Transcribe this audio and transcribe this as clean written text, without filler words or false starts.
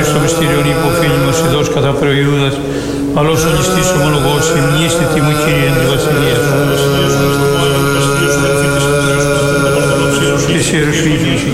Κύριος στο μυστήριον υποφήνιμος ειδός κατά προϊούδας, αλός ολιστής ομολογός, εμνίστη τιμού Κύριε εν τη βασιλεία σου. Εσύ ερωσφύγει.